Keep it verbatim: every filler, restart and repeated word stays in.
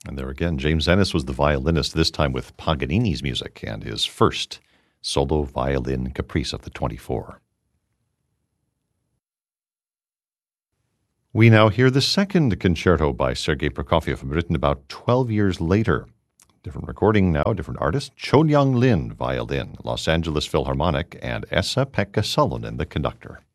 And there again, James Ennis was the violinist, this time with Paganini's music and his first solo violin caprice of the twenty-four. We now hear the second concerto by Sergei Prokofiev, written about twelve years later. Different recording now, different artist. Cho Young Lin, violin, Los Angeles Philharmonic, and Esa-Pekka Salonen, the conductor.